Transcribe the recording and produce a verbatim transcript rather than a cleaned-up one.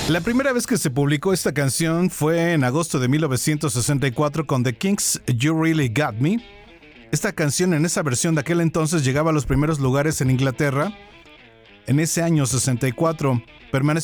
La primera vez que se publicó esta canción fue en agosto de mil novecientos sesenta y cuatro con The Kinks' You Really Got Me. Esta canción en esa versión de aquel entonces llegaba a los primeros lugares en Inglaterra. En ese año sesenta y cuatro permaneció